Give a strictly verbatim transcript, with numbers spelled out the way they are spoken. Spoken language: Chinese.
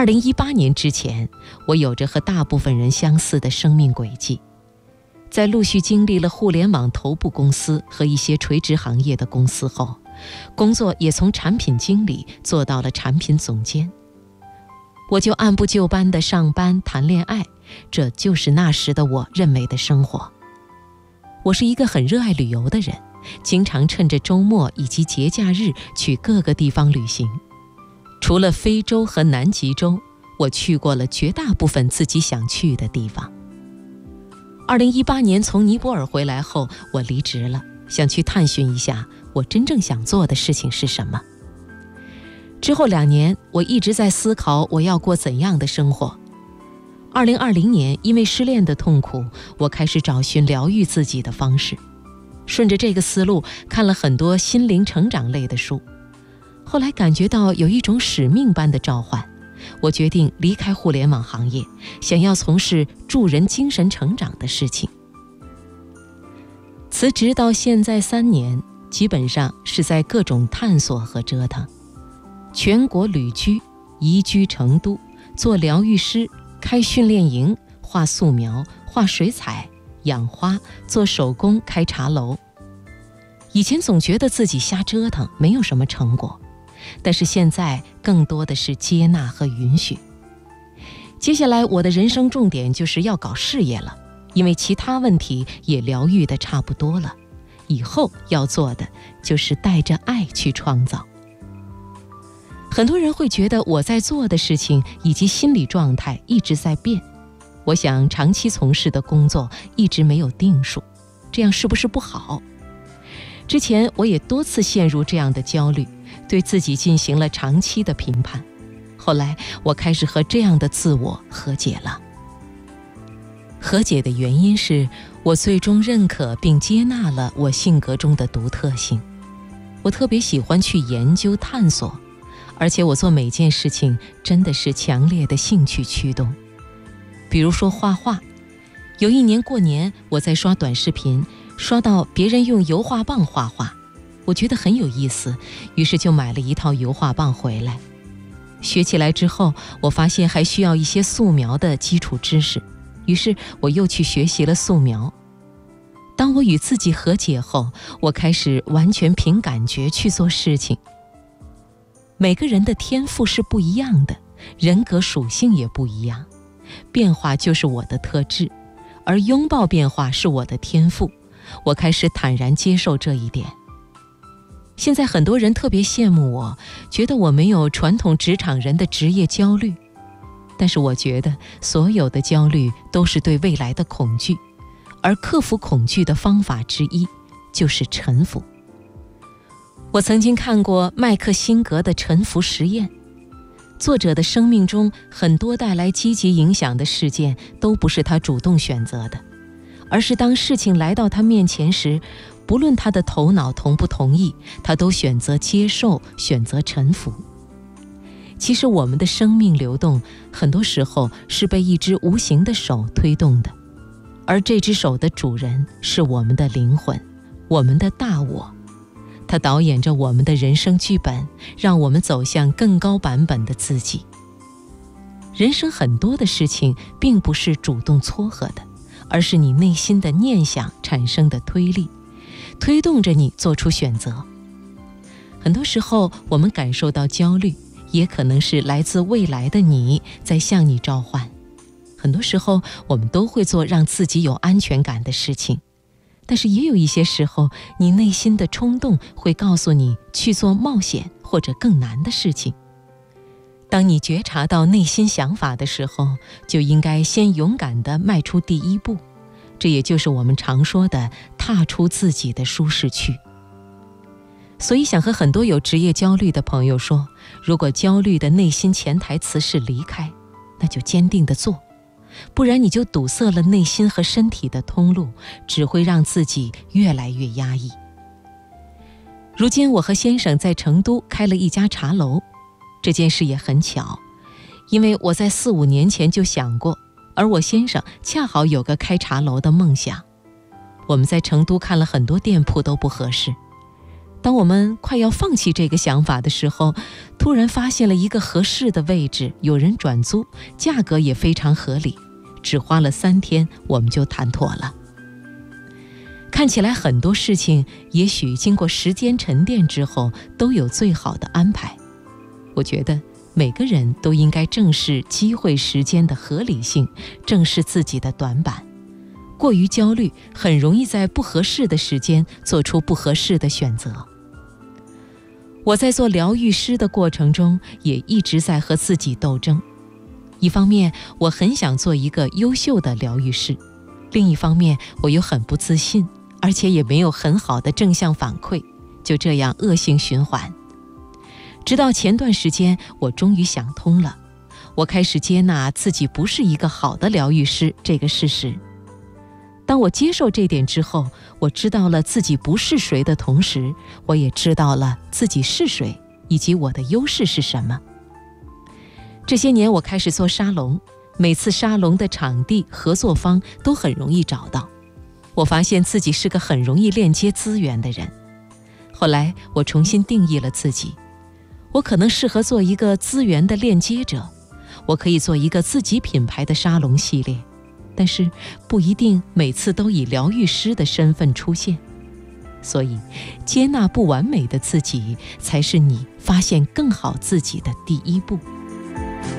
零一八年之前，我有着和大部分人相似的生命轨迹。在陆续经历了互联网头部公司和一些垂直行业的公司后，工作也从产品经理做到了产品总监。我就按部就班地上班谈恋爱，这就是那时的我认为的生活。我是一个很热爱旅游的人，经常趁着周末以及节假日去各个地方旅行。除了非洲和南极洲，我去过了绝大部分自己想去的地方。二零一八年从尼泊尔回来后，我离职了，想去探寻一下我真正想做的事情是什么。之后两年，我一直在思考我要过怎样的生活。二零二零年，因为失恋的痛苦，我开始找寻疗愈自己的方式。顺着这个思路，看了很多心灵成长类的书。后来感觉到有一种使命般的召唤，我决定离开互联网行业，想要从事助人精神成长的事情。辞职到现在三年，基本上是在各种探索和折腾。全国旅居，移居成都，做疗愈师，开训练营，画素描，画水彩，养花，做手工，开茶楼。以前总觉得自己瞎折腾，没有什么成果，但是现在更多的是接纳和允许。接下来我的人生重点就是要搞事业了，因为其他问题也疗愈得差不多了。以后要做的就是带着爱去创造。很多人会觉得我在做的事情以及心理状态一直在变，我想长期从事的工作一直没有定数，这样是不是不好？之前我也多次陷入这样的焦虑，对自己进行了长期的评判。后来我开始和这样的自我和解了。和解的原因是我最终认可并接纳了我性格中的独特性。我特别喜欢去研究探索，而且我做每件事情真的是强烈的兴趣驱动。比如说画画，有一年过年，我在刷短视频，刷到别人用油画棒画画，我觉得很有意思，于是就买了一套油画棒回来。学起来之后，我发现还需要一些素描的基础知识，于是我又去学习了素描。当我与自己和解后，我开始完全凭感觉去做事情。每个人的天赋是不一样的，人格属性也不一样，变化就是我的特质，而拥抱变化是我的天赋。我开始坦然接受这一点。现在很多人特别羡慕我，觉得我没有传统职场人的职业焦虑，但是我觉得所有的焦虑都是对未来的恐惧，而克服恐惧的方法之一就是臣服。我曾经看过麦克辛格的沉浮实验，作者的生命中很多带来积极影响的事件都不是他主动选择的，而是当事情来到他面前时，不论他的头脑同不同意，他都选择接受，选择臣服。其实我们的生命流动很多时候是被一只无形的手推动的，而这只手的主人是我们的灵魂，我们的大我。它导演着我们的人生剧本，让我们走向更高版本的自己。人生很多的事情并不是主动撮合的，而是你内心的念想产生的推力，推动着你做出选择。很多时候我们感受到焦虑，也可能是来自未来的你在向你召唤。很多时候我们都会做让自己有安全感的事情，但是也有一些时候，你内心的冲动会告诉你去做冒险或者更难的事情。当你觉察到内心想法的时候，就应该先勇敢地迈出第一步，这也就是我们常说的踏出自己的舒适区。所以想和很多有职业焦虑的朋友说，如果焦虑的内心潜台词是离开，那就坚定地做，不然你就堵塞了内心和身体的通路，只会让自己越来越压抑。如今我和先生在成都开了一家茶楼，这件事也很巧，因为我在四五年前就想过，而我先生恰好有个开茶楼的梦想。我们在成都看了很多店铺都不合适， 当我们快要放弃这个想法的时候，突然发现了一个合适的位置，有人转租，价格也非常合理，只花了三天我们就谈妥了。看起来很多事情也许经过时间沉淀之后都有最好的安排。我觉得每个人都应该正视机会时间的合理性，正视自己的短板。过于焦虑很容易在不合适的时间做出不合适的选择。我在做疗愈师的过程中也一直在和自己斗争。一方面我很想做一个优秀的疗愈师，另一方面我又很不自信，而且也没有很好的正向反馈，就这样恶性循环。直到前段时间我终于想通了，我开始接纳自己不是一个好的疗愈师这个事实。当我接受这点之后，我知道了自己不是谁的同时，我也知道了自己是谁，以及我的优势是什么。这些年我开始做沙龙，每次沙龙的场地、合作方都很容易找到。我发现自己是个很容易链接资源的人。后来我重新定义了自己，我可能适合做一个资源的链接者，我可以做一个自己品牌的沙龙系列，但是不一定每次都以疗愈师的身份出现。所以接纳不完美的自己，才是你发现更好自己的第一步。